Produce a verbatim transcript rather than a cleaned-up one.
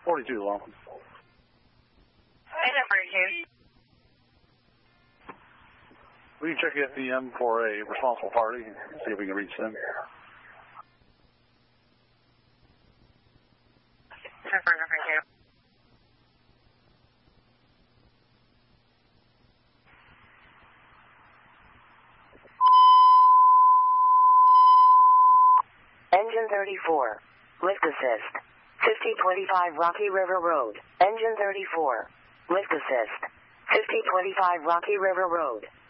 forty-two long. I know forty-two. We can check F D M for a responsible party and see if we can reach them. Engine thirty-four. Lift assist. fifty twenty-five Rocky River Road. Engine thirty-four. Lift assist. fifty twenty-five Rocky River Road.